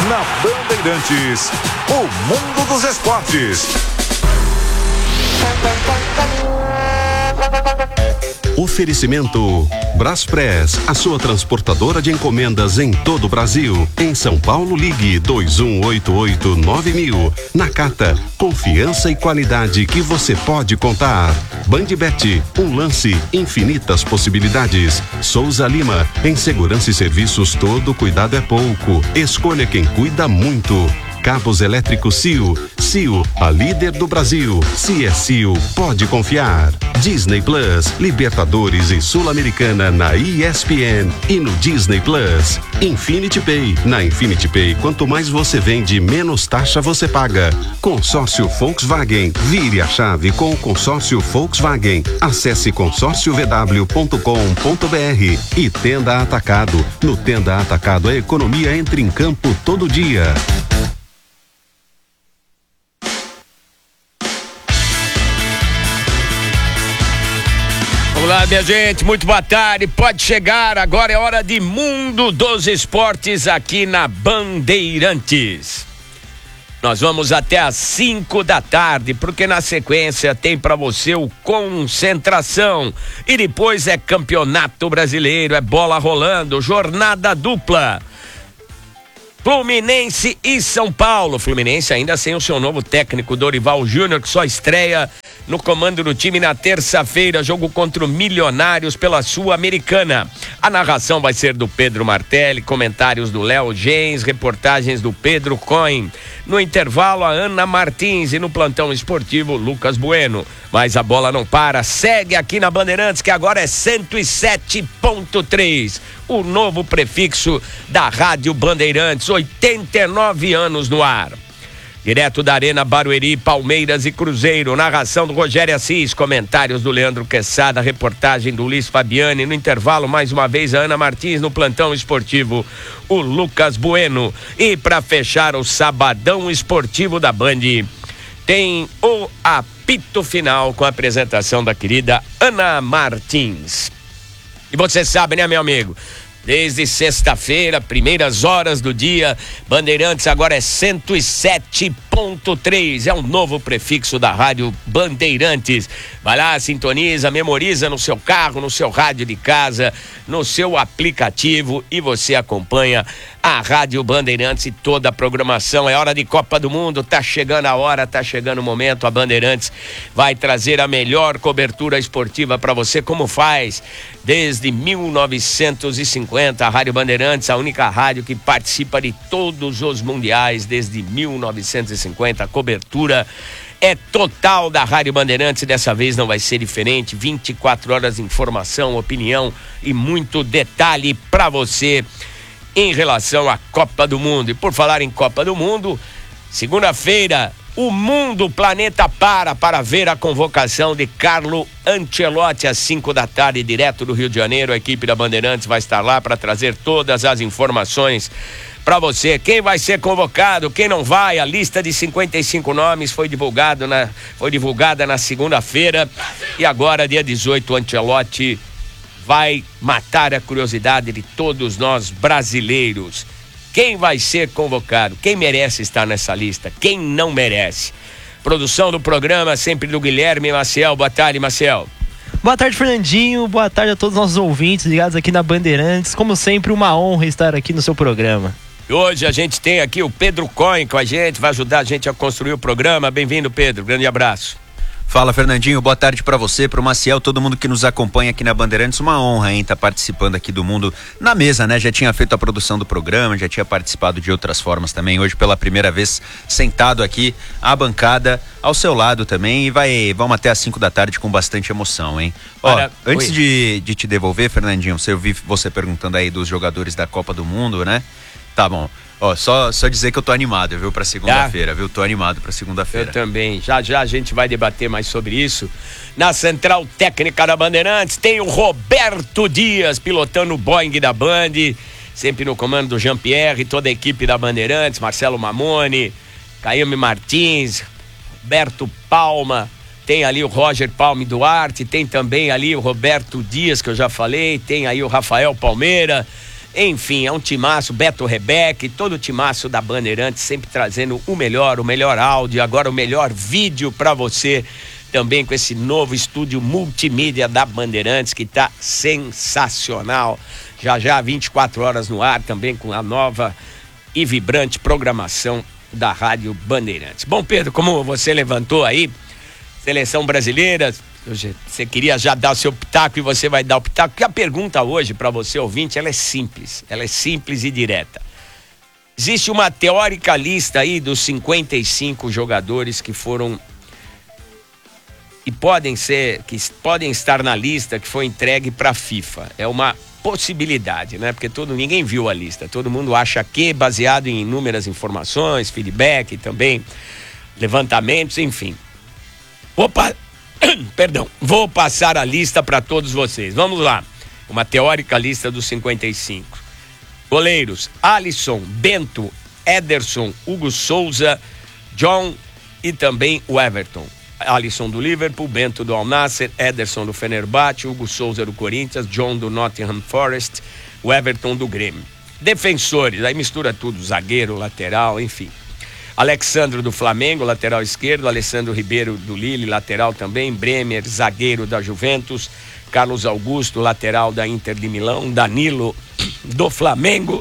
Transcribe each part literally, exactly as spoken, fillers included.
Na Bandeirantes, o mundo dos esportes. Oferecimento Braspress, a sua transportadora de encomendas em todo o Brasil. Em São Paulo, ligue dois um oito oito nove mil. Nakata, confiança e qualidade que você pode contar. Bandbet, um lance, infinitas possibilidades. Souza Lima, em segurança e serviços todo cuidado é pouco. Escolha quem cuida muito. Cabos elétricos C I O. C I O, a líder do Brasil. Se é C I O, pode confiar. Disney Plus, Libertadores e Sul-Americana na E S P N e no Disney Plus. Infinity Pay. Na Infinity Pay, quanto mais você vende, menos taxa você paga. Consórcio Volkswagen. Vire a chave com o consórcio Volkswagen. Acesse consórcio v w ponto com ponto b r. E Tenda Atacado. No Tenda Atacado, a economia entra em campo todo dia. Olá, minha gente, muito boa tarde, pode chegar, agora é hora de Mundo dos Esportes aqui na Bandeirantes. Nós vamos até às cinco da tarde, porque na sequência tem para você o Concentração e depois é Campeonato Brasileiro, é bola rolando, jornada dupla. Fluminense e São Paulo. Fluminense ainda sem o seu novo técnico Dorival Júnior, que só estreia no comando do time na terça-feira, jogo contra o Milionários pela Sul-Americana. A narração vai ser do Pedro Martelli, comentários do Léo Gens, reportagens do Pedro Cohen. No intervalo, a Ana Martins e no plantão esportivo, Lucas Bueno. Mas a bola não para, segue aqui na Bandeirantes, que agora é cento e sete ponto três. O novo prefixo da Rádio Bandeirantes, oitenta e nove anos no ar. Direto da Arena Barueri, Palmeiras e Cruzeiro, narração do Rogério Assis, comentários do Leandro Quesada, reportagem do Luiz Fabiani, no intervalo mais uma vez a Ana Martins, no plantão esportivo o Lucas Bueno. E para fechar o sabadão esportivo da Band, tem o apito final com a apresentação da querida Ana Martins. E você sabe, né, meu amigo? Desde sexta-feira, primeiras horas do dia, Bandeirantes agora é cento e sete ponto três, é um novo prefixo da Rádio Bandeirantes. Vai lá, sintoniza, memoriza no seu carro, no seu rádio de casa, no seu aplicativo e você acompanha a Rádio Bandeirantes e toda a programação. É hora de Copa do Mundo, tá chegando a hora, tá chegando o momento. A Bandeirantes vai trazer a melhor cobertura esportiva para você, como faz desde mil novecentos e cinquenta. A Rádio Bandeirantes, a única rádio que participa de todos os mundiais desde mil novecentos e cinquenta. A cobertura é total da Rádio Bandeirantes e dessa vez não vai ser diferente. vinte e quatro horas de informação, opinião e muito detalhe para você em relação à Copa do Mundo. E por falar em Copa do Mundo, segunda-feira, o mundo, o planeta para para ver a convocação de Carlo Ancelotti às cinco da tarde, direto do Rio de Janeiro. A equipe da Bandeirantes vai estar lá para trazer todas as informações para você. Quem vai ser convocado, quem não vai, a lista de cinquenta e cinco nomes foi divulgado na, foi divulgada na segunda-feira e agora, dia dezoito, o Ancelotti vai matar a curiosidade de todos nós brasileiros. Quem vai ser convocado? Quem merece estar nessa lista? Quem não merece? Produção do programa sempre do Guilherme Maciel. Boa tarde, Maciel. Boa tarde, Fernandinho. Boa tarde a todos os nossos ouvintes ligados aqui na Bandeirantes. Como sempre, uma honra estar aqui no seu programa. E hoje a gente tem aqui o Pedro Cohen com a gente, vai ajudar a gente a construir o programa. Bem-vindo, Pedro. Grande abraço. Fala, Fernandinho, boa tarde pra você, pro Maciel, todo mundo que nos acompanha aqui na Bandeirantes. Uma honra, hein, tá participando aqui do Mundo na Mesa, né? Já tinha feito a produção do programa, já tinha participado de outras formas também. Hoje, pela primeira vez, sentado aqui, a bancada ao seu lado também. E vai, vamos até às cinco da tarde com bastante emoção, hein? Ó, Para... antes de, de te devolver, Fernandinho, eu vi você perguntando aí dos jogadores da Copa do Mundo, né? Tá bom. Ó, só, só dizer que eu tô animado, viu, pra segunda-feira, ah, viu? Tô animado pra segunda-feira. Eu também. Já já a gente vai debater mais sobre isso. Na Central Técnica da Bandeirantes tem o Roberto Dias pilotando o Boeing da Band, sempre no comando do Jean-Pierre, toda a equipe da Bandeirantes, Marcelo Mamone, Caíme Martins, Roberto Palma, tem ali o Roger Palme Duarte, tem também ali o Roberto Dias, que eu já falei, tem aí o Rafael Palmeira. Enfim, é um timaço, Beto Rebeque, todo o timaço da Bandeirantes, sempre trazendo o melhor, o melhor áudio, agora o melhor vídeo para você, também com esse novo estúdio multimídia da Bandeirantes, que tá sensacional. Já já, vinte e quatro horas no ar, também com a nova e vibrante programação da Rádio Bandeirantes. Bom, Pedro, como você levantou aí, seleção brasileira, você queria já dar o seu pitaco e você vai dar o pitaco, porque a pergunta hoje para você ouvinte, ela é simples, ela é simples e direta. Existe uma teórica lista aí dos cinquenta e cinco jogadores que foram e podem ser, que podem estar na lista que foi entregue para a FIFA. É uma possibilidade, né? Porque todo, ninguém viu a lista, todo mundo acha que, baseado em inúmeras informações, feedback também, levantamentos, enfim. Opa, perdão, vou passar a lista para todos vocês. Vamos lá, uma teórica lista dos cinquenta e cinco. Goleiros: Alisson, Bento, Ederson, Hugo Souza, John e também o Everton. Alisson do Liverpool, Bento do Al Nassr, Ederson do Fenerbahçe, Hugo Souza do Corinthians, John do Nottingham Forest, o Everton do Grêmio. Defensores, aí mistura tudo, zagueiro, lateral, enfim. Alexandro do Flamengo, lateral esquerdo, Alessandro Ribeiro do Lille, lateral também, Bremer, zagueiro da Juventus, Carlos Augusto, lateral da Inter de Milão, Danilo do Flamengo.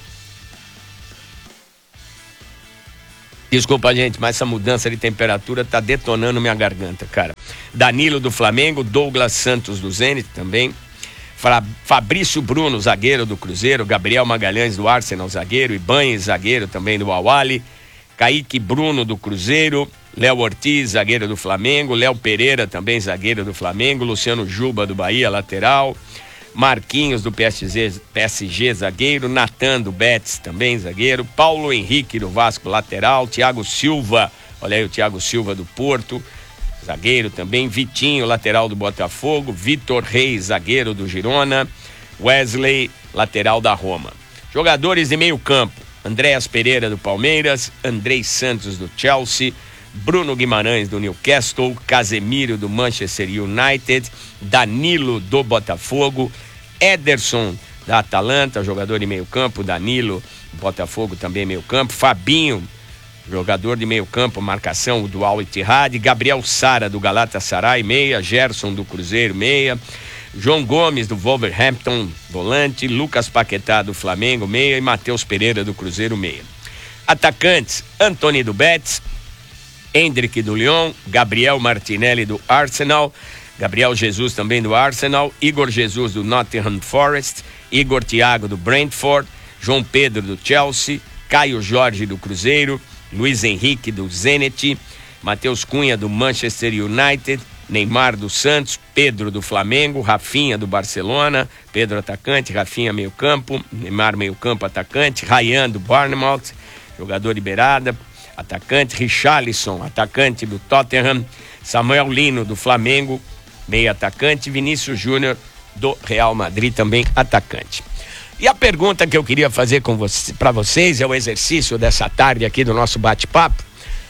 Desculpa, gente, mas essa mudança de temperatura tá detonando minha garganta, cara. Danilo do Flamengo, Douglas Santos do Zenit também, Fra- Fabrício Bruno, zagueiro do Cruzeiro, Gabriel Magalhães do Arsenal, zagueiro, Ibanez, zagueiro também do Al-Ahly, Kaique Bruno do Cruzeiro, Léo Ortiz, zagueiro do Flamengo, Léo Pereira também zagueiro do Flamengo, Luciano Juba do Bahia, lateral, Marquinhos do P S G, P S G zagueiro, Natan do Betis também zagueiro, Paulo Henrique do Vasco, lateral, Thiago Silva, olha aí o Thiago Silva do Porto, zagueiro também, Vitinho, lateral do Botafogo, Vitor Reis, zagueiro do Girona, Wesley, lateral da Roma. Jogadores de meio campo: Andréas Pereira do Palmeiras, Andrei Santos do Chelsea, Bruno Guimarães do Newcastle, Casemiro do Manchester United, Danilo do Botafogo, Ederson da Atalanta, jogador de meio campo, Danilo, Botafogo também meio campo, Fabinho, jogador de meio campo, marcação do Al Ittihad, Gabriel Sara do Galatasaray, meia, Gerson do Cruzeiro, meia, João Gomes do Wolverhampton, volante, Lucas Paquetá do Flamengo, meia, e Matheus Pereira do Cruzeiro, meia. Atacantes: Antony do Betis, Hendrick do Lyon, Gabriel Martinelli do Arsenal, Gabriel Jesus também do Arsenal, Igor Jesus do Nottingham Forest, Igor Thiago do Brentford, João Pedro do Chelsea, Caio Jorge do Cruzeiro, Luiz Henrique do Zenit, Matheus Cunha do Manchester United, Neymar do Santos, Pedro do Flamengo, Rafinha do Barcelona, Pedro atacante, Rafinha meio campo, Neymar meio campo atacante, Ryan do Bournemouth, jogador de beirada, atacante, Richarlison, atacante do Tottenham, Samuel Lino do Flamengo, meio atacante, Vinícius Júnior do Real Madrid, também atacante. E a pergunta que eu queria fazer com você, para vocês, é o exercício dessa tarde aqui do nosso bate-papo,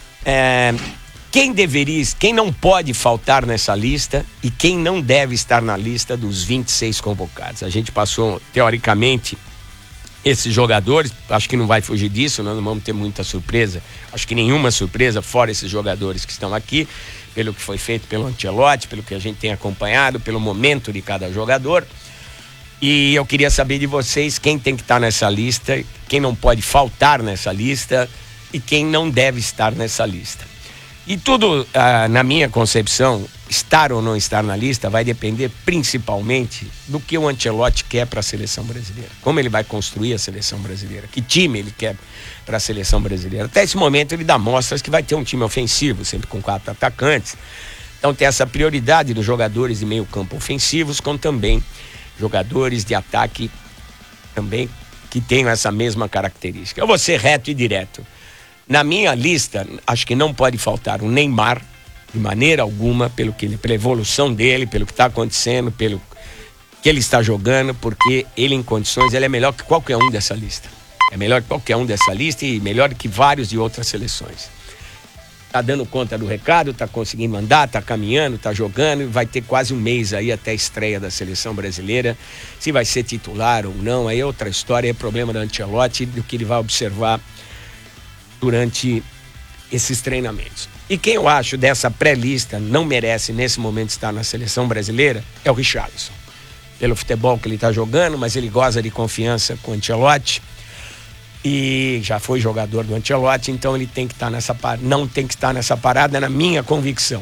é, quem deveria, quem não pode faltar nessa lista e quem não deve estar na lista dos vinte e seis convocados. A gente passou, teoricamente, esses jogadores, acho que não vai fugir disso, nós não vamos ter muita surpresa, acho que nenhuma surpresa, fora esses jogadores que estão aqui, pelo que foi feito pelo Ancelotti, pelo que a gente tem acompanhado, pelo momento de cada jogador. E eu queria saber de vocês quem tem que estar nessa lista, quem não pode faltar nessa lista e quem não deve estar nessa lista. E tudo, ah, na minha concepção, estar ou não estar na lista vai depender principalmente do que o Ancelotti quer para a seleção brasileira. Como ele vai construir a seleção brasileira, que time ele quer para a seleção brasileira. Até esse momento ele dá mostras que vai ter um time ofensivo, sempre com quatro atacantes. Então tem essa prioridade dos jogadores de meio campo ofensivos, como também jogadores de ataque também que tenham essa mesma característica. Eu vou ser reto e direto. Na minha lista, acho que não pode faltar o Neymar, de maneira alguma, pelo que, pela evolução dele, pelo que está acontecendo, pelo que ele está jogando, porque ele em condições, ele é melhor que qualquer um dessa lista. É melhor que qualquer um dessa lista e melhor que vários de outras seleções. tá dando conta do recado, tá conseguindo mandar, tá caminhando, tá jogando, vai ter quase um mês aí até a estreia da seleção brasileira. Se vai ser titular ou não, aí é outra história, é problema do Ancelotti, do que ele vai observar durante esses treinamentos. E quem eu acho dessa pré-lista não merece nesse momento estar na seleção brasileira é o Richarlison. Pelo futebol que ele está jogando, mas ele goza de confiança com o Ancelotti e já foi jogador do Ancelotti, então ele tem que estar nessa par... não tem que estar nessa parada, na minha convicção.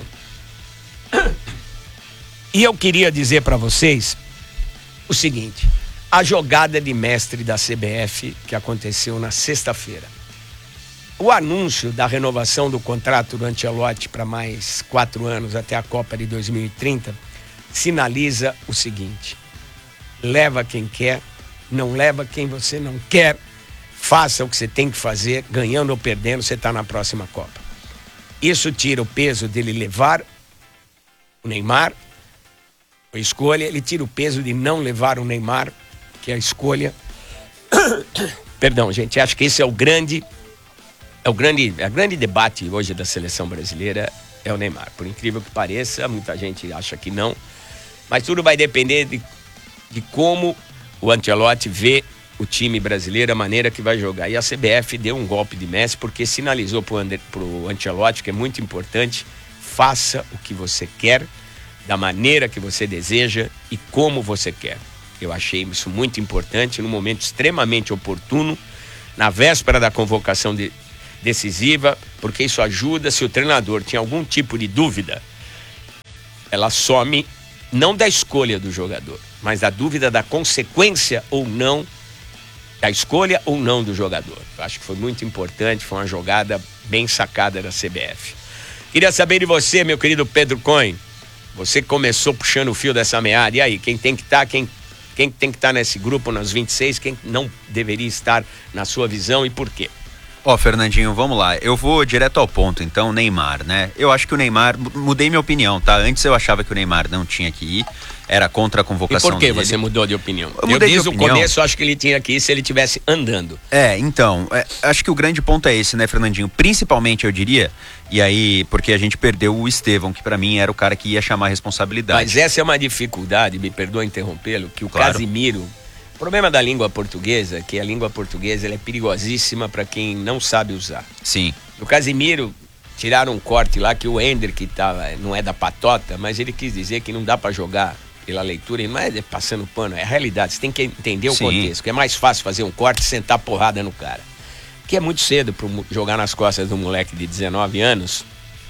E eu queria dizer para vocês o seguinte: a jogada de mestre da C B F que aconteceu na sexta-feira. O anúncio da renovação do contrato do Ancelotti para mais quatro anos até a Copa de dois mil e trinta sinaliza o seguinte: leva quem quer, não leva quem você não quer, faça o que você tem que fazer, ganhando ou perdendo, você está na próxima Copa. Isso tira o peso dele levar o Neymar, a escolha, ele tira o peso de não levar o Neymar, que é a escolha. Perdão, gente, acho que esse é o grande... É o grande, é o grande debate hoje da seleção brasileira, é o Neymar. Por incrível que pareça, muita gente acha que não, mas tudo vai depender de, de como o Ancelotti vê o time brasileiro, a maneira que vai jogar. E a C B F deu um golpe de mestre porque sinalizou para o Ancelotti, que é muito importante: faça o que você quer, da maneira que você deseja e como você quer. Eu achei isso muito importante, num momento extremamente oportuno, na véspera da convocação de decisiva, porque isso ajuda. Se o treinador tinha algum tipo de dúvida, ela some não da escolha do jogador, mas da dúvida da consequência ou não, da escolha ou não do jogador. Eu acho que foi muito importante, foi uma jogada bem sacada da C B F. Queria saber de você, meu querido Pedro Cohen, você começou puxando o fio dessa meada, e aí, quem tem que estar, quem, quem tem que estar nesse grupo, nos vinte e seis, quem não deveria estar na sua visão e por quê? Ó, oh, Fernandinho, vamos lá. Eu vou direto ao ponto, então, Neymar, né? Eu acho que o Neymar, mudei minha opinião, tá? Antes eu achava que o Neymar não tinha que ir, era contra a convocação dele. E por que você mudou de opinião? Eu mudei desde de opinião. o começo, eu acho que ele tinha que ir se ele estivesse andando. É, então, é, acho que o grande ponto é esse, né, Fernandinho? Principalmente, eu diria, e aí, porque a gente perdeu o Estevão, que pra mim era o cara que ia chamar a responsabilidade. Mas essa é uma dificuldade, me perdoa interrompê-lo, que o Claro. Casimiro... O problema da língua portuguesa é que a língua portuguesa ela é perigosíssima para quem não sabe usar. Sim. O Casimiro tiraram um corte lá que o Hendrick tava, não é da patota, mas ele quis dizer que não dá para jogar pela leitura, e não é passando pano, é a realidade. Você tem que entender o Sim. contexto, que é mais fácil fazer um corte e sentar porrada no cara. Que é muito cedo para jogar nas costas do moleque de dezenove anos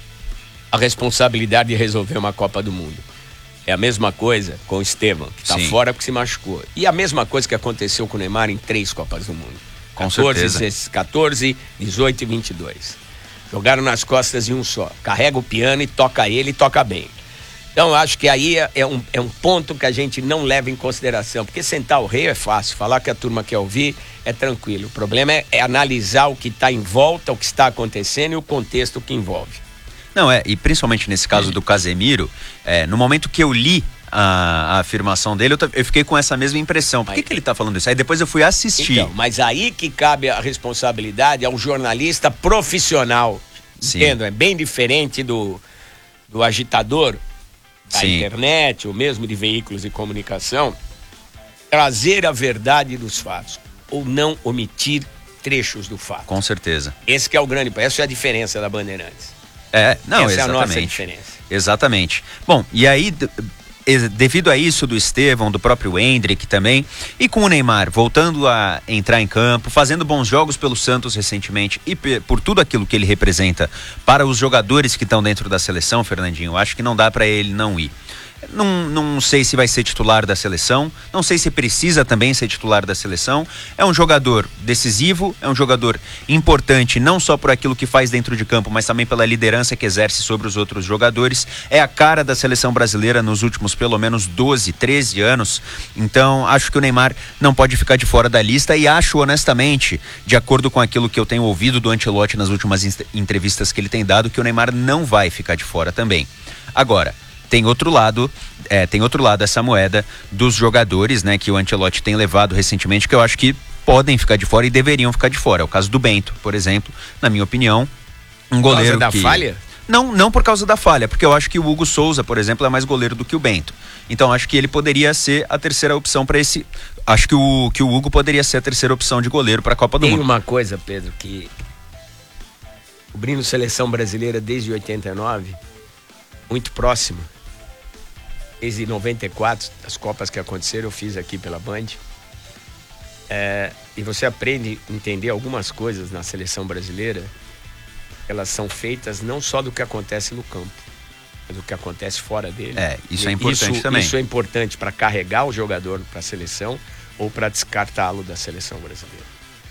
a responsabilidade de resolver uma Copa do Mundo. É a mesma coisa com o Estevão, que está fora porque se machucou. E a mesma coisa que aconteceu com o Neymar em três Copas do Mundo. Com certeza. quatorze, dezoito e vinte e dois. Jogaram nas costas de um só. Carrega o piano e toca ele e toca bem. Então eu acho que aí é, é, um, é um ponto que a gente não leva em consideração. Porque sentar o rei é fácil, falar que a turma quer ouvir é tranquilo. O problema é, é analisar o que está em volta, o que está acontecendo e o contexto que envolve. Não, é, e principalmente nesse caso do Casemiro, é, no momento que eu li a, a afirmação dele, eu, eu fiquei com essa mesma impressão. Por que, que ele tá falando isso? Aí depois eu fui assistir. Então, mas aí que cabe a responsabilidade ao jornalista profissional. Sim. Entendo? É bem diferente do, do agitador da Sim. internet, ou mesmo de veículos de comunicação, trazer a verdade dos fatos, ou não omitir trechos do fato. Com certeza. Esse que é o grande, essa é a diferença da Bandeirantes. É, não, Essa exatamente. é a nossa diferença. Exatamente. Bom, e aí, d- devido a isso do Estevão, do próprio Hendrick também, e com o Neymar voltando a entrar em campo, fazendo bons jogos pelo Santos recentemente e pe- por tudo aquilo que ele representa para os jogadores que estão dentro da seleção, Fernandinho, acho que não dá para ele não ir. Não, não sei se vai ser titular da seleção, não sei se precisa também ser titular da seleção. É um jogador decisivo, é um jogador importante não só por aquilo que faz dentro de campo, mas também pela liderança que exerce sobre os outros jogadores. É a cara da seleção brasileira nos últimos pelo menos doze, treze anos. Então acho que o Neymar não pode ficar de fora da lista e acho honestamente, de acordo com aquilo que eu tenho ouvido do Ancelotti nas últimas entrevistas que ele tem dado, que o Neymar não vai ficar de fora também. Agora, tem outro lado, é, tem outro lado essa moeda dos jogadores, né, que o Ancelotti tem levado recentemente, que eu acho que podem ficar de fora e deveriam ficar de fora. É o caso do Bento, por exemplo, na minha opinião, Um goleiro Por causa da que... falha? Não, não por causa da falha, porque eu acho que o Hugo Souza, por exemplo, é mais goleiro do que o Bento. Então acho que ele poderia ser a terceira opção para esse. Acho que o, que o Hugo poderia ser a terceira opção de goleiro para a Copa do Tem Mundo. uma coisa, Pedro, que cobrindo seleção brasileira desde oitenta e nove, muito próximo. Desde noventa e quatro, as Copas que aconteceram, eu fiz aqui pela Band. É, e você aprende a entender algumas coisas na seleção brasileira. Elas são feitas não só do que acontece no campo, mas do que acontece fora dele. É, isso é importante isso, também. Isso é importante para carregar o jogador para a seleção ou para descartá-lo da seleção brasileira.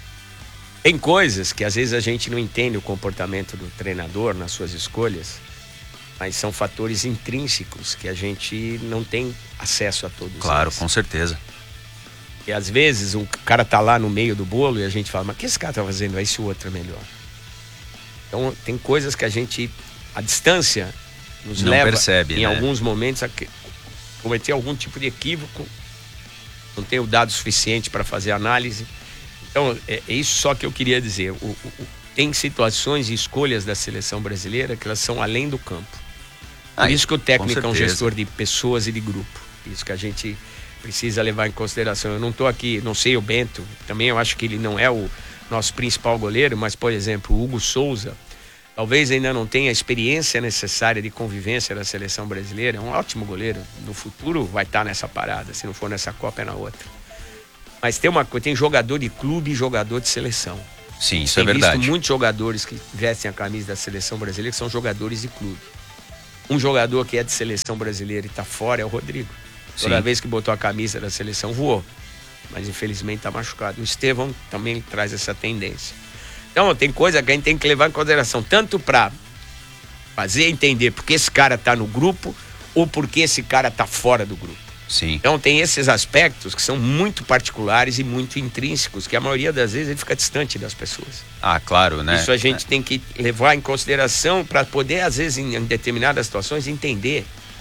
Tem coisas que às vezes a gente não entende o comportamento do treinador nas suas escolhas, mas são fatores intrínsecos que a gente não tem acesso a todos. Claro, eles. com certeza. E às vezes o cara tá lá no meio do bolo e a gente fala, mas o que esse cara tá fazendo? Aí se o outro é melhor. Então tem coisas que a gente, a distância nos não leva percebe, em né? alguns momentos a cometer algum tipo de equívoco, não tenho dado suficiente para fazer análise. Então é, é isso só que eu queria dizer. O, o, tem situações e escolhas da seleção brasileira que elas são além do campo. Por Ah, isso que o técnico é um certeza. gestor de pessoas e de grupo. Isso que a gente precisa levar em consideração. Eu não estou aqui, não sei o Bento, também eu acho que ele não é o nosso principal goleiro, mas, por exemplo, o Hugo Souza, talvez ainda não tenha a experiência necessária de convivência da seleção brasileira. É um ótimo goleiro. No futuro vai estar nessa parada. Se não for nessa Copa, é na outra. Mas tem uma coisa, tem jogador de clube e jogador de seleção. Sim, isso tem é verdade. visto muitos jogadores que vestem a camisa da seleção brasileira que são jogadores de clube. Um jogador que é de seleção brasileira e está fora é o Rodrigo. Toda Sim. vez que botou a camisa da seleção voou. Mas infelizmente está machucado. O Estevão também traz essa tendência. Então tem coisa que a gente tem que levar em consideração, tanto para fazer entender porque esse cara está no grupo ou porque esse cara está fora do grupo. Sim. Então tem esses aspectos que são muito particulares e muito intrínsecos, que a maioria das vezes ele fica distante das pessoas. Ah, claro, né? Isso a gente tem que levar em consideração para poder, às vezes, em determinadas situações, entender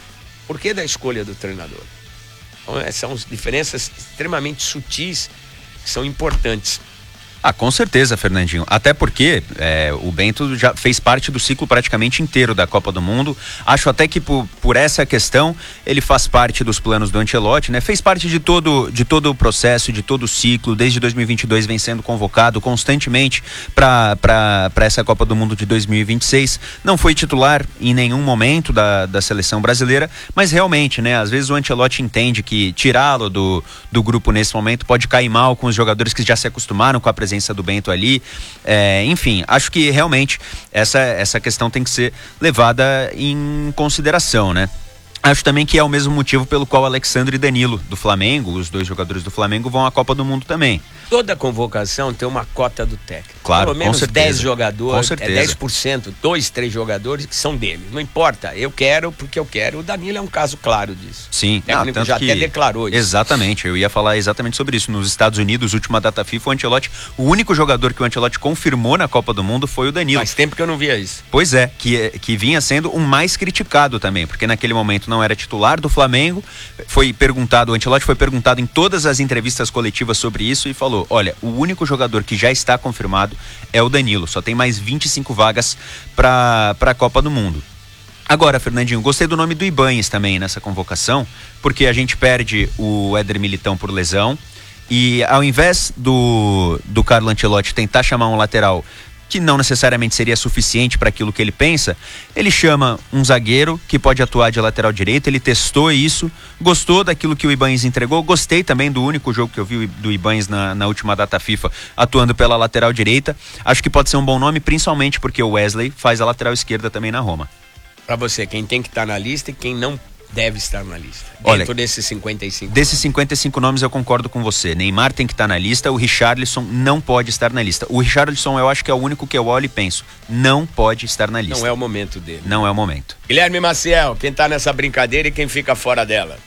o porquê da escolha do treinador. Então, são diferenças extremamente sutis que são importantes. Ah, com certeza, Fernandinho. Até porque é, o Bento já fez parte do ciclo praticamente inteiro da Copa do Mundo. Acho até que por, por essa questão ele faz parte dos planos do Ancelotti, né? Fez parte de todo, de todo o processo, de todo o ciclo. Desde dois mil e vinte e dois vem sendo convocado constantemente para essa Copa do Mundo de dois mil e vinte e seis. Não foi titular em nenhum momento da, da seleção brasileira, mas realmente, né? Às vezes o Ancelotti entende que tirá-lo do, do grupo nesse momento pode cair mal com os jogadores que já se acostumaram com a presença do Bento ali, é, enfim, acho que realmente essa, essa questão tem que ser levada em consideração, né? Acho também que é o mesmo motivo pelo qual Alexandre e Danilo do Flamengo, os dois jogadores do Flamengo, vão à Copa do Mundo também. Toda convocação tem uma cota do técnico. Claro, Pelo menos com certeza. dez jogadores, Com certeza. é dez por cento, dois, três jogadores que são dele. Não importa, eu quero porque eu quero. O Danilo é um caso claro disso. Sim, O técnico ah, tanto já que... até declarou isso. Exatamente, eu ia falar exatamente sobre isso. Nos Estados Unidos, última data FIFA, o Ancelotti, o único jogador que o Ancelotti confirmou na Copa do Mundo foi o Danilo. Faz tempo que eu não via isso. Pois é, que, que vinha sendo o mais criticado também, porque naquele momento não era titular do Flamengo. Foi perguntado, o Ancelotti foi perguntado em todas as entrevistas coletivas sobre isso e falou: olha, o único jogador que já está confirmado é o Danilo, só tem mais vinte e cinco vagas para a Copa do Mundo. Agora, Fernandinho, gostei do nome do Ibáñez também nessa convocação, porque a gente perde o Éder Militão por lesão e ao invés do, do Carlo Ancelotti tentar chamar um lateral que não necessariamente seria suficiente para aquilo que ele pensa, ele chama um zagueiro que pode atuar de lateral direito. Ele testou isso, gostou daquilo que o Ibáñez entregou. Gostei também do único jogo que eu vi do Ibáñez na, na última data FIFA atuando pela lateral direita. Acho que pode ser um bom nome, principalmente porque o Wesley faz a lateral esquerda também na Roma. Para você, quem tem que estar na lista e quem não deve estar na lista. Olha, dentro desses cinquenta e cinco. Desses cinquenta e cinco nomes eu concordo com você. Neymar tem que estar na lista, o Richarlison não pode estar na lista. O Richarlison eu acho que é o único que eu olho e penso, não pode estar na lista. Não é o momento dele. Não é o momento. Guilherme Maciel, quem tá nessa brincadeira e quem fica fora dela?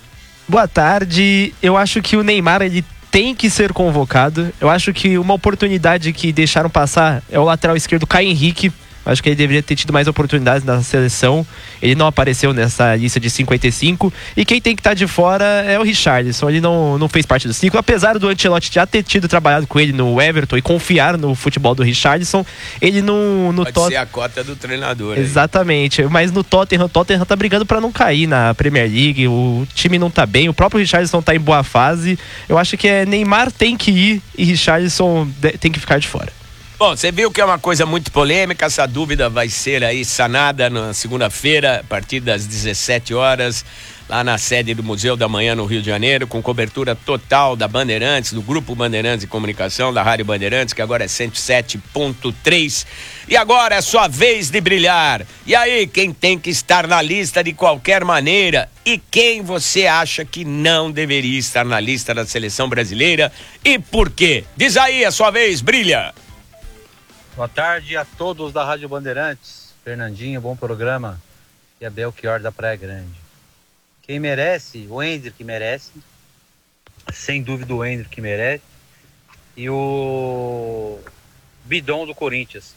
Boa tarde. Eu acho que o Neymar, ele tem que ser convocado. Eu acho que uma oportunidade que deixaram passar é o lateral esquerdo Caio Henrique. Acho que ele deveria ter tido mais oportunidades na seleção. Ele não apareceu nessa lista de cinquenta e cinco. E quem tem que estar de fora é o Richarlison. Ele não, não fez parte do ciclo. Apesar do Ancelotti já ter tido trabalhado com ele no Everton e confiar no futebol do Richarlison, ele não... No Pode Tot... ser a cota do treinador. Exatamente. Aí. Mas no Tottenham, o Tottenham tá brigando para não cair na Premier League. O time não tá bem. O próprio Richarlison tá em boa fase. Eu acho que é Neymar tem que ir e Richarlison tem que ficar de fora. Bom, você viu que é uma coisa muito polêmica, essa dúvida vai ser aí sanada na segunda-feira, a partir das dezessete horas, lá na sede do Museu da Manhã, no Rio de Janeiro, com cobertura total da Bandeirantes, do Grupo Bandeirantes de Comunicação, da Rádio Bandeirantes, que agora é cento e sete ponto três. E agora é sua vez de brilhar. E aí, quem tem que estar na lista de qualquer maneira? E quem você acha que não deveria estar na lista da seleção brasileira? E por quê? Diz aí, a sua vez, brilha! Boa tarde a todos da Rádio Bandeirantes. Fernandinho, bom programa. E a Belchior da Praia Grande. Quem merece, o Ender que merece. Sem dúvida o Ender que merece. E o Bidon do Corinthians.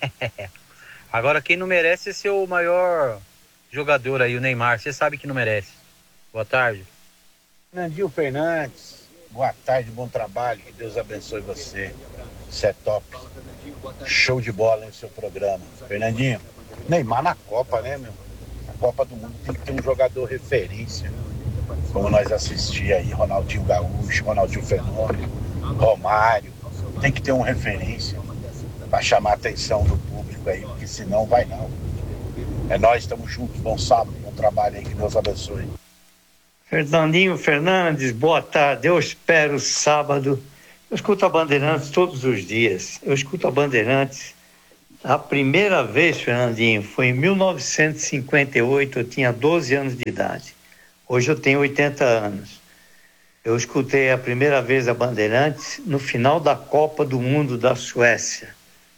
Agora quem não merece é ser o maior jogador aí, o Neymar. Você sabe que não merece. Boa tarde. Fernandinho Fernandes. Boa tarde, bom trabalho. Que Deus abençoe você. Isso é top. Show de bola no seu programa. Fernandinho, Neymar na Copa, né, meu? Na Copa do Mundo tem que ter um jogador referência. Como nós assistimos aí, Ronaldinho Gaúcho, Ronaldinho Fenômeno, Romário. Tem que ter uma referência para chamar a atenção do público aí, porque senão vai não. É nós, estamos juntos. Bom sábado, bom trabalho aí, que Deus abençoe. Fernandinho Fernandes, boa tarde. Eu espero sábado. Eu escuto a Bandeirantes todos os dias. Eu escuto a Bandeirantes. A primeira vez, Fernandinho, foi em mil novecentos e cinquenta e oito. Eu tinha doze anos de idade. Hoje eu tenho oitenta anos. Eu escutei a primeira vez a Bandeirantes no final da Copa do Mundo da Suécia.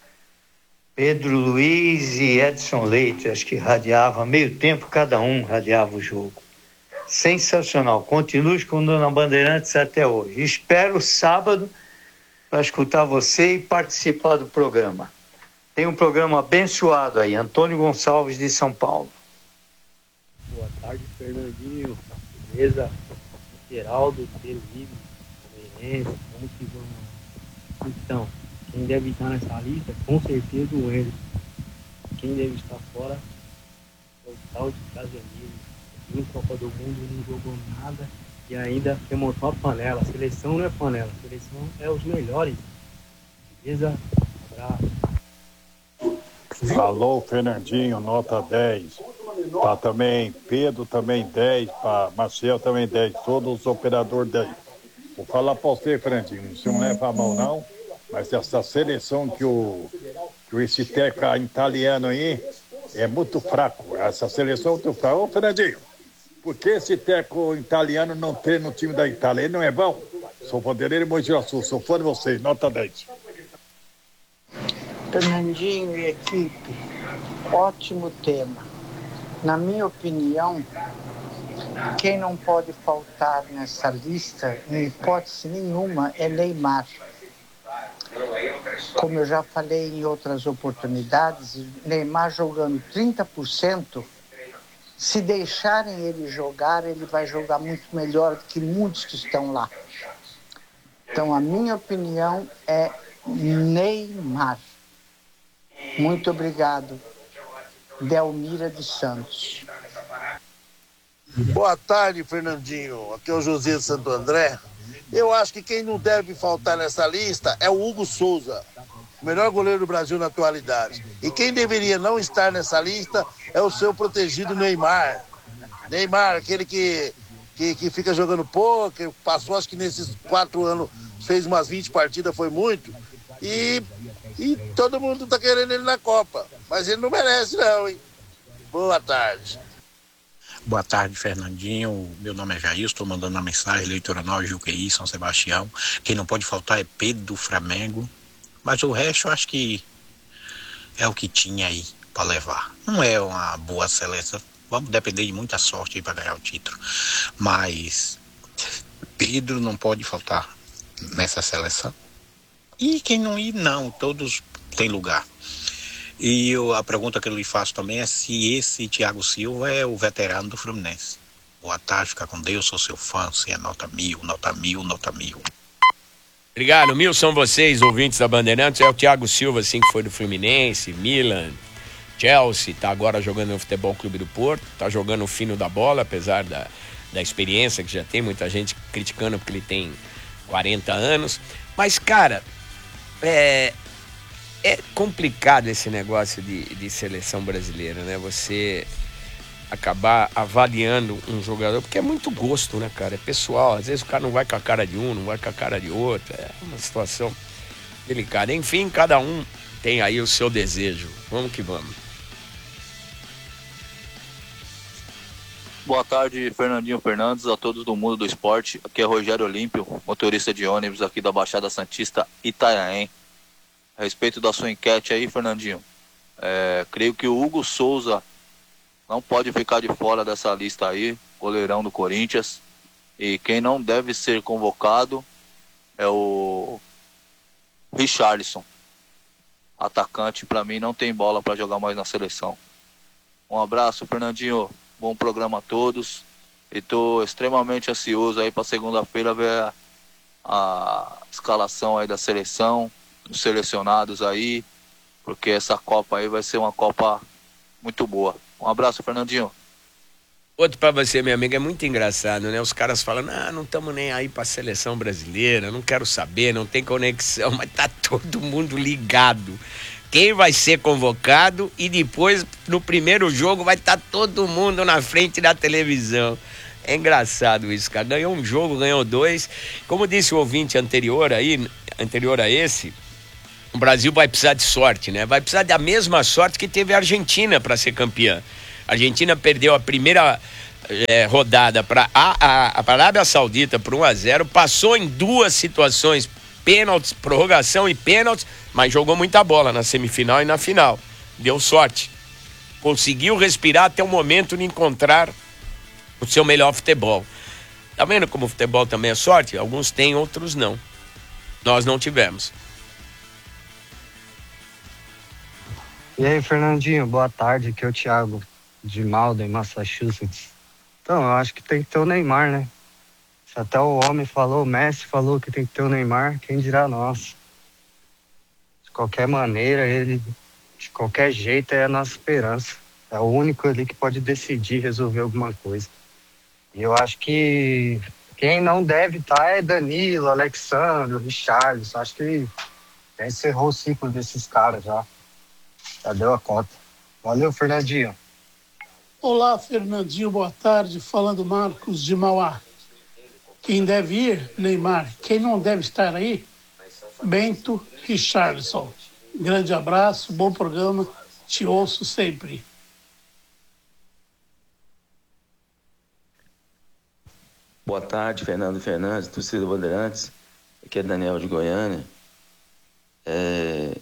Pedro Luiz e Edson Leite, acho que radiava meio tempo, cada um radiava o jogo. Sensacional. Continuo escutando a Bandeirantes até hoje. Espero sábado para escutar você e participar do programa. Tem um programa abençoado aí. Antônio Gonçalves de São Paulo. Boa tarde, Fernandinho. Beleza? Geraldo, Felipe, Feirense, como que vão? Então, quem deve estar nessa lista, com certeza o Enzo. Quem deve estar fora é o tal de Casemiro. Em Copa do Mundo não jogou nada e ainda remontou a panela. A seleção não é panela, a seleção é os melhores. Beleza? Abraço. Alô, Fernandinho, nota dez. Tá também, Pedro também dez, pra Marcel também dez, todos os operadores dez. Vou falar pra você, Fernandinho, você não leva a mão não, mas essa seleção que o, que o esse teca italiano aí é muito fraco. Essa seleção é muito fraca. Ô, Fernandinho, por que esse teco italiano não treina no time da Itália? Ele não é bom? Sou Bandeireiro e Mogi Guaçu, sou fã de vocês, nota dez. Fernandinho e equipe, ótimo tema. Na minha opinião, quem não pode faltar nessa lista, em hipótese nenhuma, é Neymar. Como eu já falei em outras oportunidades, Neymar jogando trinta por cento, se deixarem ele jogar, ele vai jogar muito melhor do que muitos que estão lá. Então, a minha opinião é Neymar. Muito obrigado. Delmira de Santos. Boa tarde, Fernandinho. Aqui é o José de Santo André. Eu acho que quem não deve faltar nessa lista é o Hugo Souza, o melhor goleiro do Brasil na atualidade. E quem deveria não estar nessa lista é o seu protegido Neymar. Neymar, aquele que, que, que fica jogando pouco, passou acho que nesses quatro anos, fez umas vinte partidas, foi muito. E, e todo mundo tá querendo ele na Copa. Mas ele não merece não, hein? Boa tarde. Boa tarde, Fernandinho. Meu nome é Jair, estou mandando uma mensagem, Leitora Nova, Juqueí, São Sebastião. Quem não pode faltar é Pedro do Flamengo. Mas o resto eu acho que é o que tinha aí para levar. Não é uma boa seleção. Vamos depender de muita sorte aí para ganhar o título. Mas Pedro não pode faltar nessa seleção. E quem não ir, não. Todos têm lugar. E eu, a pergunta que eu lhe faço também é se esse Thiago Silva é o veterano do Fluminense. Boa tarde, fica com Deus, sou seu fã, você é nota mil, nota mil, nota mil. Obrigado, mil são vocês, ouvintes da Bandeirantes. É o Thiago Silva, assim, que foi do Fluminense, Milan, Chelsea, tá agora jogando no Futebol Clube do Porto, tá jogando o fino da bola, apesar da, da experiência que já tem, muita gente criticando porque ele tem quarenta anos. Mas, cara, é, é complicado esse negócio de, de seleção brasileira, né? Você acabar avaliando um jogador, porque é muito gosto, né, cara? É pessoal, às vezes o cara não vai com a cara de um, não vai com a cara de outro, é uma situação delicada. Enfim, cada um tem aí o seu desejo. Vamos que vamos. Boa tarde, Fernandinho Fernandes, a todos do mundo do esporte. Aqui é Rogério Olímpio, motorista de ônibus aqui da Baixada Santista, Itanhaém. A respeito da sua enquete aí, Fernandinho, é, creio que o Hugo Souza não pode ficar de fora dessa lista aí, goleirão do Corinthians. E quem não deve ser convocado é o Richarlison. Atacante, pra mim, não tem bola pra jogar mais na seleção. Um abraço, Fernandinho. Bom programa a todos. E tô extremamente ansioso aí pra segunda-feira ver a, a escalação aí da seleção, dos selecionados aí, porque essa Copa aí vai ser uma Copa muito boa. Um abraço, Fernandinho. Outro pra você, meu amigo, é muito engraçado, né? Os caras falando, ah, não estamos nem aí pra seleção brasileira, não quero saber, não tem conexão, mas tá todo mundo ligado. Quem vai ser convocado e depois, no primeiro jogo, vai estar tá todo mundo na frente da televisão. É engraçado isso, cara. Ganhou um jogo, ganhou dois. Como disse o ouvinte anterior aí, anterior a esse, o Brasil vai precisar de sorte, né? Vai precisar da mesma sorte que teve a Argentina para ser campeã. A Argentina perdeu a primeira é, rodada para a, a, a Arábia Saudita por um a zero, passou em duas situações, pênaltis, prorrogação e pênaltis, mas jogou muita bola na semifinal e na final. Deu sorte. Conseguiu respirar até o momento de encontrar o seu melhor futebol. Tá vendo como o futebol também é sorte? Alguns têm, outros não. Nós não tivemos. E aí, Fernandinho, boa tarde, aqui é o Thiago de Malden, Massachusetts. Então, eu acho que tem que ter o Neymar, né? Se até o homem falou, o Messi falou que tem que ter o Neymar, quem dirá nós? De qualquer maneira, ele, de qualquer jeito, é a nossa esperança. É o único ali que pode decidir resolver alguma coisa. E eu acho que quem não deve estar é Danilo, Alexandre, Richarlison. Acho que já encerrou o ciclo desses caras já. Já deu a conta. Valeu, Fernandinho. Olá, Fernandinho, boa tarde. Falando Marcos de Mauá. Quem deve ir, Neymar. Quem não deve estar aí, Bento Richarlison. Grande abraço, bom programa. Te ouço sempre. Boa tarde, Fernando Fernandes, torcida Bandeirantes. Aqui é Daniel de Goiânia. É...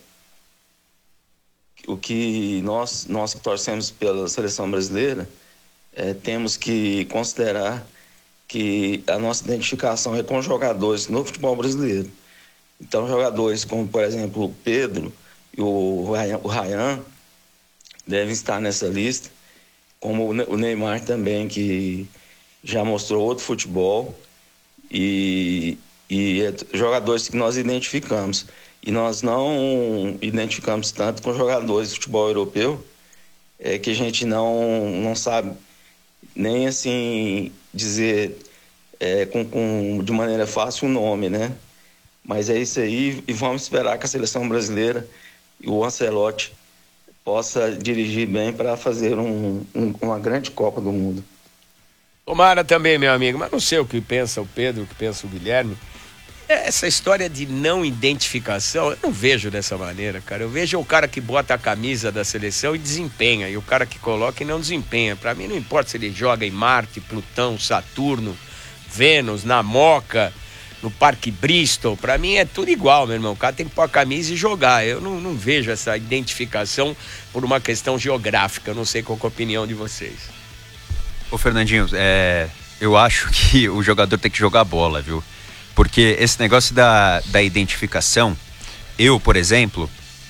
O que nós, nós que torcemos pela seleção brasileira, é, temos que considerar que a nossa identificação é com jogadores no futebol brasileiro. Então, jogadores como, por exemplo, o Pedro e o Ryan devem estar nessa lista, como o Neymar também, que já mostrou outro futebol, e, e é jogadores que nós identificamos. E nós não identificamos tanto com jogadores de futebol europeu, é, que a gente não, não sabe nem assim dizer é, com, com, de maneira fácil o nome, né? Mas é isso aí, e vamos esperar que a seleção brasileira e o Ancelotti possa dirigir bem para fazer um, um, uma grande Copa do Mundo. Tomara também, meu amigo, mas não sei o que pensa o Pedro, o que pensa o Guilherme. Essa história de não identificação, eu não vejo dessa maneira, cara. Eu vejo o cara que bota a camisa da seleção e desempenha, e o cara que coloca e não desempenha. Pra mim não importa se ele joga em Marte, Plutão, Saturno, Vênus, na Moca, no Parque Bristol. Pra mim é tudo igual, meu irmão. O cara tem que pôr a camisa e jogar. Eu não, não vejo essa identificação por uma questão geográfica. Eu não sei qual é a opinião de vocês. Ô, Fernandinho, é, eu acho que o jogador tem que jogar bola, viu? Porque esse negócio da, da identificação, eu, por exemplo,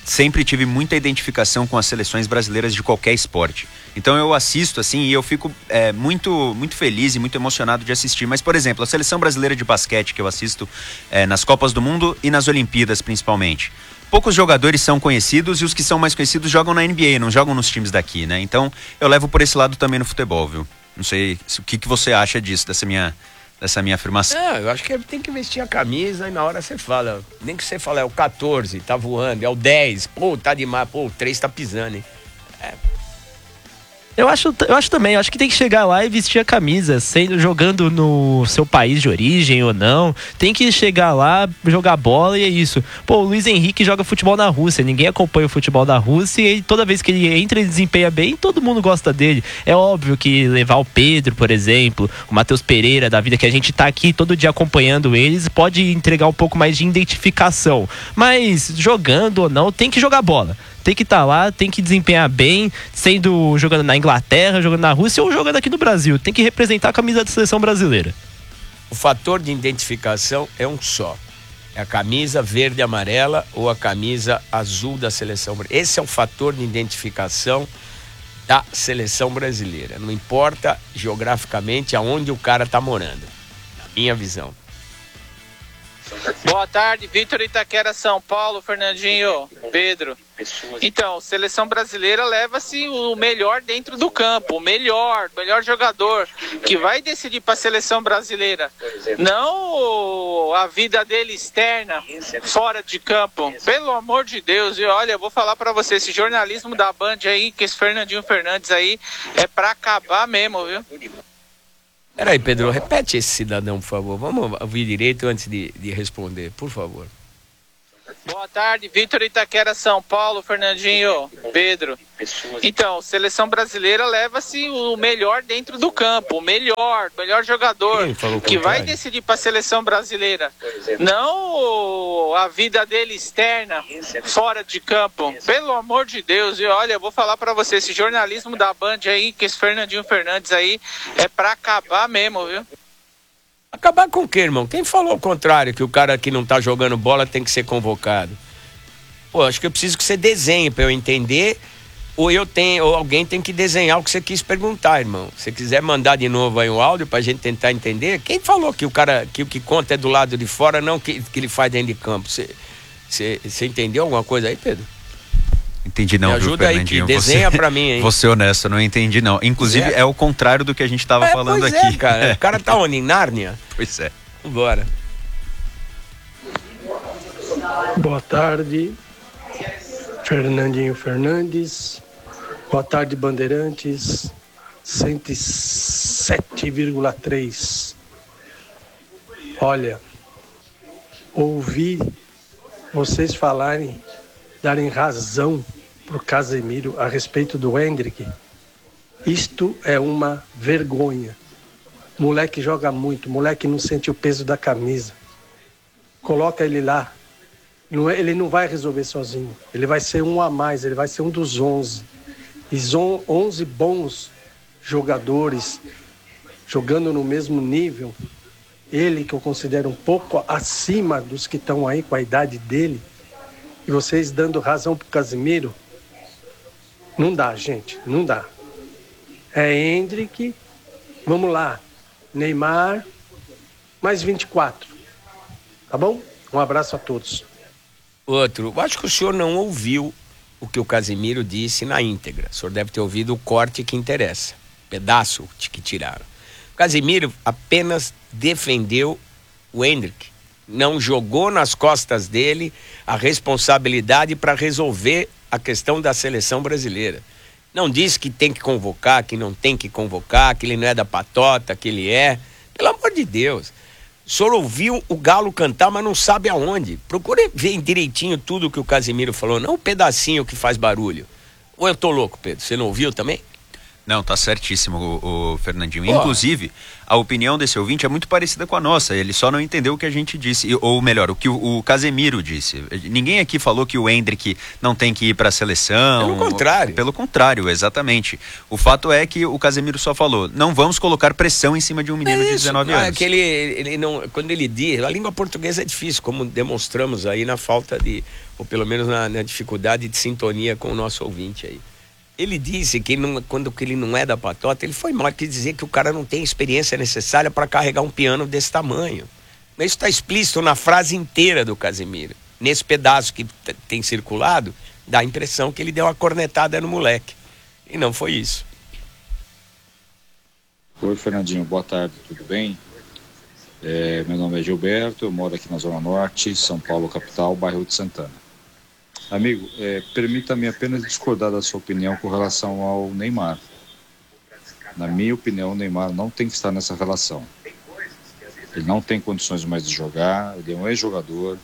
sempre tive muita identificação com as seleções brasileiras de qualquer esporte. Então eu assisto assim e eu fico é, muito, muito feliz e muito emocionado de assistir. Mas, por exemplo, a seleção brasileira de basquete que eu assisto é, nas Copas do Mundo e nas Olimpíadas principalmente. Poucos jogadores são conhecidos e os que são mais conhecidos jogam na N B A, não jogam nos times daqui, né? Então eu levo por esse lado também no futebol, viu? Não sei o que, que você acha disso, dessa minha, dessa minha afirmação. É, eu acho que tem que vestir a camisa e na hora você fala. Nem que você fala, é o quatorze, tá voando, é o dez, pô, tá demais, pô, o três tá pisando, hein? É. Eu acho, eu acho também, eu acho que tem que chegar lá e vestir a camisa, sendo, jogando no seu país de origem ou não. Tem que chegar lá, jogar bola e é isso. Pô, o Luiz Henrique joga futebol na Rússia, ninguém acompanha o futebol da Rússia e toda vez que ele entra e desempenha bem, todo mundo gosta dele. É óbvio que levar o Pedro, por exemplo, o Matheus Pereira da vida, que a gente tá aqui todo dia acompanhando eles, pode entregar um pouco mais de identificação. Mas jogando ou não, tem que jogar bola. Tem que estar tá lá, tem que desempenhar bem, sendo jogando na Inglaterra, jogando na Rússia ou jogando aqui no Brasil. Tem que representar a camisa da seleção brasileira. O fator de identificação é um só. É a camisa verde e amarela ou a camisa azul da seleção brasileira. Esse é o fator de identificação da seleção brasileira. Não importa geograficamente aonde o cara está morando. Na minha visão. Boa tarde, Vitor Itaquera, São Paulo, Fernandinho, Pedro. Então, seleção brasileira leva-se o melhor dentro do campo, o melhor, o melhor jogador que vai decidir para a seleção brasileira. Não a vida dele externa, fora de campo. Pelo amor de Deus, e olha, eu vou falar para você, esse jornalismo da Band aí, que esse Fernandinho Fernandes aí, é para acabar mesmo, viu? Peraí, Pedro, repete esse cidadão, por favor. Vamos ouvir direito antes de, de responder, por favor. Boa tarde, Vitor Itaquera, São Paulo, Fernandinho, Pedro. Então, seleção brasileira leva-se o melhor dentro do campo, o melhor, o melhor jogador que vai decidir para a seleção brasileira. Não a vida dele externa, fora de campo. Pelo amor de Deus, e olha, eu vou falar para você, esse jornalismo da Band aí, que esse Fernandinho Fernandes aí, é para acabar mesmo, viu? Acabar com o quê, irmão? Quem falou o contrário, que o cara que não tá jogando bola tem que ser convocado? Pô, acho que eu preciso que você desenhe pra eu entender, ou eu tenho, ou alguém tem que desenhar o que você quis perguntar, irmão. Se você quiser mandar de novo aí um áudio pra gente tentar entender, quem falou que o cara, que o que conta é do lado de fora, não que, que ele faz dentro de campo? Você, você, você entendeu alguma coisa aí, Pedro? Entendi não, Me ajuda viu, aí, que desenha você, pra mim, hein? Vou ser honesto, não entendi não. Inclusive é, é o contrário do que a gente tava é, falando pois aqui. É, cara. É. O cara tá onde? Em Nárnia? Pois é. Vambora. Boa tarde, Fernandinho Fernandes. Boa tarde, Bandeirantes. cento e sete vírgula três. Olha, ouvi vocês falarem, darem razão pro Casemiro a respeito do Hendrick. Isto é uma vergonha. Moleque joga muito, moleque não sente o peso da camisa. Coloca ele lá. Não, ele não vai resolver sozinho. Ele vai ser um a mais, ele vai ser um dos onze. E onze bons jogadores jogando no mesmo nível. Ele, que eu considero um pouco acima dos que estão aí com a idade dele. E vocês dando razão pro Casemiro. Não dá, gente, não dá. É Hendrick, vamos lá, Neymar, mais vinte e quatro. Tá bom? Um abraço a todos. Outro, eu acho que o senhor não ouviu o que o Casemiro disse na íntegra. O senhor deve ter ouvido o corte que interessa, pedaço que tiraram. O Casemiro apenas defendeu o Hendrick. Não jogou nas costas dele a responsabilidade para resolver a questão da seleção brasileira. Não disse que tem que convocar, que não tem que convocar, que ele não é da patota, que ele é. Pelo amor de Deus. O senhor ouviu o Galo cantar, mas não sabe aonde. Procure ver direitinho tudo que o Casemiro falou, não um pedacinho que faz barulho. Ou eu tô louco, Pedro? Você não ouviu também? Não, tá certíssimo, o, o Fernandinho. Oh. Inclusive, a opinião desse ouvinte é muito parecida com a nossa. Ele só não entendeu o que a gente disse. Ou melhor, o que o, o Casemiro disse. Ninguém aqui falou que o Hendrick não tem que ir pra seleção. Pelo contrário. Pelo contrário, exatamente. O fato é que o Casemiro só falou, não vamos colocar pressão em cima de um menino é de dezenove anos. É que ele, ele não, quando ele diz, a língua portuguesa é difícil, como demonstramos aí na falta de ou pelo menos na, na dificuldade de sintonia com o nosso ouvinte aí. Ele disse que não, quando que ele não é da patota, ele foi mal, quer dizer que o cara não tem a experiência necessária para carregar um piano desse tamanho. Mas isso está explícito na frase inteira do Casemiro. Nesse pedaço que t- tem circulado, dá a impressão que ele deu uma cornetada no moleque. E não foi isso. Oi, Fernandinho, boa tarde, tudo bem? É, meu nome é Gilberto, eu moro aqui na Zona Norte, São Paulo, capital, bairro de Santana. Amigo, é, permita-me apenas discordar da sua opinião com relação ao Neymar. Na minha opinião, o Neymar não tem que estar nessa relação. Ele não tem condições mais de jogar, ele é um ex-jogador.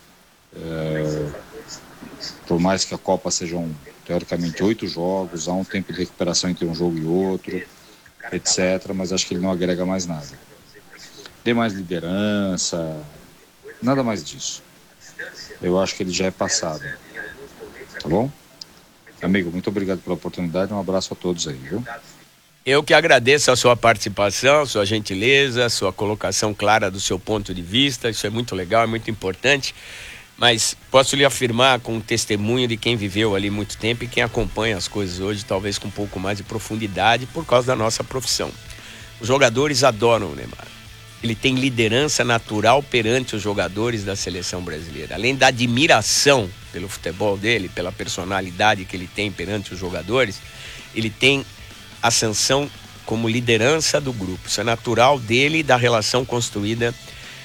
É, por mais que a Copa sejam, teoricamente, oito jogos, há um tempo de recuperação entre um jogo e outro, etcétera. Mas acho que ele não agrega mais nada. Dê mais liderança, nada mais disso. Eu acho que ele já é passado. Tá bom? Amigo, muito obrigado pela oportunidade, um abraço a todos aí, viu? Eu que agradeço a sua participação, sua gentileza, sua colocação clara do seu ponto de vista. Isso é muito legal, é muito importante. Mas posso lhe afirmar com um testemunho de quem viveu ali muito tempo e quem acompanha as coisas hoje, talvez com um pouco mais de profundidade, por causa da nossa profissão. Os jogadores adoram o Neymar. Ele tem liderança natural perante os jogadores da seleção brasileira. Além da admiração pelo futebol dele, pela personalidade que ele tem perante os jogadores, ele tem ascensão como liderança do grupo. Isso é natural dele e da relação construída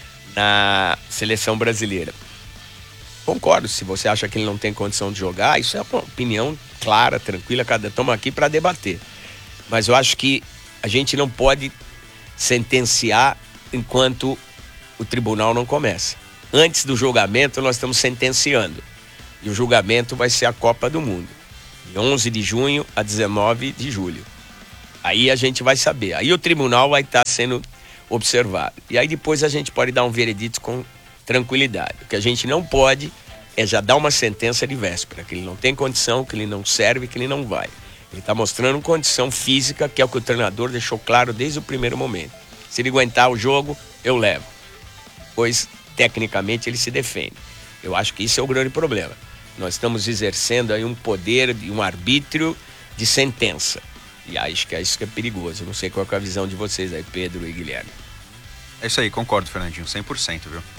na seleção brasileira. Concordo, se você acha que ele não tem condição de jogar, isso é uma opinião clara, tranquila, cada estamos aqui para debater. Mas eu acho que a gente não pode sentenciar enquanto o tribunal não começa. Antes do julgamento, nós estamos sentenciando. E o julgamento vai ser a Copa do Mundo, de onze de junho a dezenove de julho. Aí a gente vai saber. Aí o tribunal vai estar sendo observado. E aí depois a gente pode dar um veredito com tranquilidade. O que a gente não pode é já dar uma sentença de véspera, que ele não tem condição, que ele não serve, que ele não vai. Ele está mostrando condição física, que é o que o treinador deixou claro desde o primeiro momento. Se ele aguentar o jogo, eu levo. Pois, tecnicamente, ele se defende. Eu acho que isso é o grande problema. Nós estamos exercendo aí um poder, um arbítrio de sentença. E acho que é isso que é perigoso. Eu não sei qual é a visão de vocês aí, Pedro e Guilherme. É isso aí, concordo, Fernandinho, cem por cento, viu?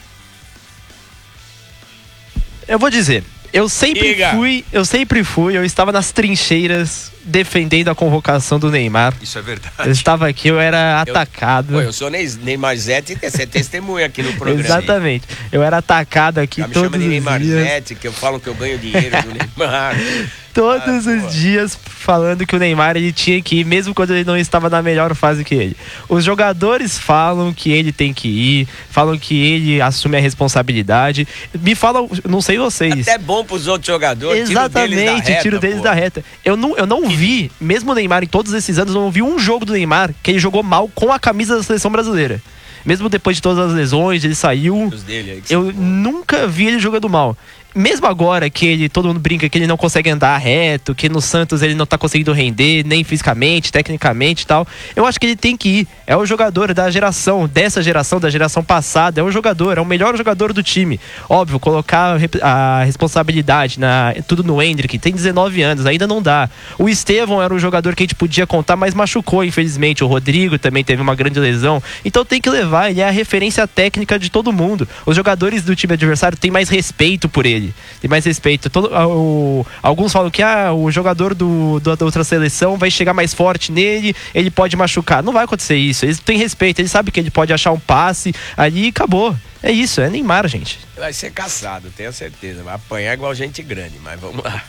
Eu vou dizer, eu sempre Diga. fui, eu sempre fui, eu estava nas trincheiras defendendo a convocação do Neymar. Isso é verdade. Eu estava aqui, eu era atacado. Pô, eu sou Ney- Neymar Zete e você é testemunha aqui no programa. Exatamente. Eu era atacado aqui Já me todos chama de os Neymar dias. Zete, que eu falo que eu ganho dinheiro do Neymar. Todos Ah, os dias falando que o Neymar ele tinha que ir, mesmo quando ele não estava na melhor fase que ele. Os jogadores falam que ele tem que ir, falam que ele assume a responsabilidade. Me falam, não sei vocês. Até bom pros outros jogadores. Exatamente, tiro deles da reta, tiro deles pô. da reta. Eu não, eu não vi, mesmo o Neymar em todos esses anos, eu não vi um jogo do Neymar que ele jogou mal com a camisa da seleção brasileira. Mesmo depois de todas as lesões, ele saiu. Os dele aí que Eu nunca vi ele jogando mal. Mesmo agora que ele, todo mundo brinca que ele não consegue andar reto, que no Santos ele não tá conseguindo render, nem fisicamente, tecnicamente e tal. Eu acho que ele tem que ir. É o jogador da geração, dessa geração, da geração passada. É o jogador, é o melhor jogador do time. Óbvio, colocar a rep- a responsabilidade, na, tudo no Endrick. Tem dezenove anos, ainda não dá. O Estevão era um jogador que a gente podia contar, mas machucou, infelizmente. O Rodrigo também teve uma grande lesão. Então tem que levar, ele é a referência técnica de todo mundo. Os jogadores do time adversário têm mais respeito por ele. Tem mais respeito. Todo, o, alguns falam que ah, o jogador do, do, da outra seleção vai chegar mais forte nele, ele pode machucar. Não vai acontecer isso. Eles têm respeito, eles sabem que ele pode achar um passe ali e acabou. É isso, é Neymar, gente. Vai ser caçado, tenho certeza. Vai apanhar igual gente grande, mas vamos lá.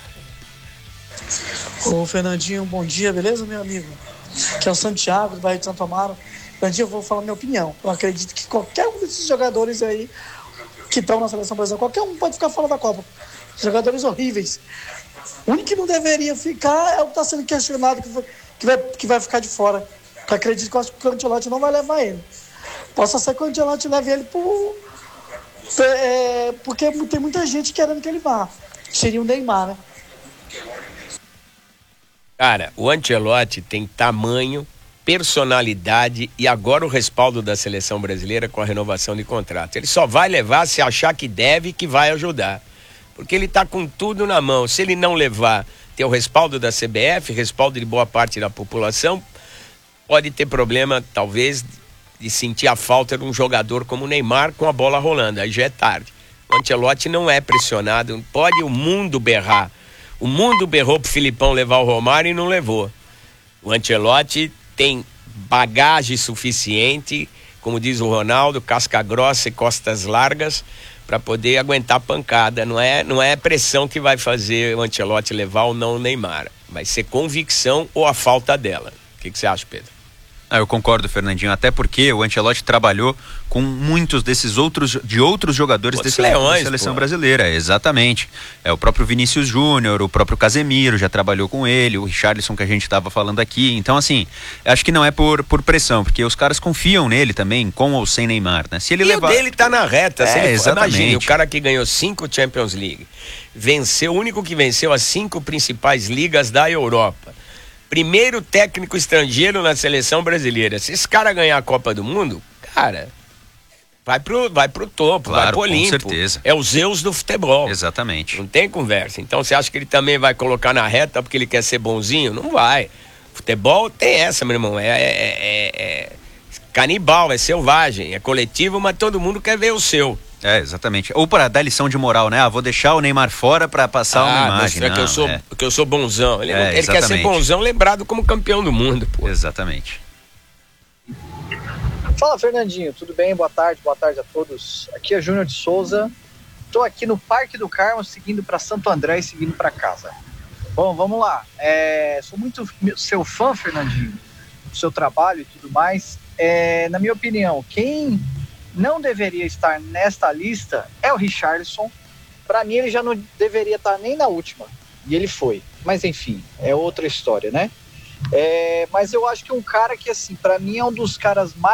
Ô Fernandinho, bom dia, beleza, meu amigo? Aqui é o Santiago, do bairro de Santo Amaro. Fernandinho, eu vou falar minha opinião. Eu acredito que qualquer um desses jogadores aí que estão na seleção brasileira, qualquer um pode ficar fora da Copa. Jogadores horríveis. O único que não deveria ficar é o que está sendo questionado, que vai, que, vai, que vai ficar de fora. Eu acredito que eu acho que o Ancelotti não vai levar ele. Possa ser que o Ancelotti leve ele por, é, porque tem muita gente querendo que ele vá. Seria o Neymar, né? Cara, o Ancelotti tem tamanho, personalidade e agora o respaldo da seleção brasileira com a renovação de contrato. Ele só vai levar se achar que deve e que vai ajudar. porque ele está com tudo na mão. Se ele não levar, ter o respaldo da C B F, respaldo de boa parte da população, pode ter problema, talvez, de sentir a falta de um jogador como o Neymar com a bola rolando. Aí já é tarde. O Ancelotti não é pressionado, pode o mundo berrar. O mundo berrou pro Filipão levar o Romário e não levou. O Ancelotti tem bagagem suficiente, como diz o Ronaldo, casca grossa e costas largas, para poder aguentar a pancada. Não é, não é pressão que vai fazer o Ancelotti levar ou não o Neymar. Vai ser convicção ou a falta dela. O que, que você acha, Pedro? Ah, eu concordo, Fernandinho, até porque o Ancelotti trabalhou com muitos desses outros, de outros jogadores desse leões, da seleção pô. brasileira, exatamente. É o próprio Vinícius Júnior, o próprio Casemiro já trabalhou com ele, o Richarlison que a gente estava falando aqui. Então, assim, acho que não é por, por pressão, porque os caras confiam nele também, com ou sem Neymar, né? Se ele e levar... o dele tá na reta. Se É, ele... exatamente. Imagine, o cara que ganhou cinco Champions League, venceu, o único que venceu as cinco principais ligas da Europa. Primeiro técnico estrangeiro na seleção brasileira. Se esse cara ganhar a Copa do Mundo, cara, vai pro, vai pro topo, Claro, vai pro com Olimpo. certeza. É o Zeus do futebol. Exatamente. Não tem conversa. Então você acha que ele também vai colocar na reta porque ele quer ser bonzinho? Não vai. Futebol tem essa, meu irmão. É, é, é, é canibal, é selvagem, é coletivo, mas todo mundo quer ver o seu. É, exatamente. Ou para dar lição de moral, né? Ah, vou deixar o Neymar fora para passar uma imagem. Mostrar Não, que eu sou, é. que eu sou bonzão. Ele, É, não- ele quer ser exatamente. bonzão lembrado como campeão do mundo, pô. Exatamente. Fala, Fernandinho, tudo bem? Boa tarde, boa tarde a todos. Aqui é Júnior de Souza. Estou aqui no Parque do Carmo, seguindo para Santo André e seguindo para casa. Bom, vamos lá. É, sou muito seu fã, Fernandinho, do seu trabalho e tudo mais. É, na minha opinião, quem não deveria estar nesta lista é o Richarlison. Para mim, ele já não deveria estar nem na última. E ele foi. Mas, enfim, é outra história, né? É, mas eu acho que um cara que, assim, para mim é um dos caras mais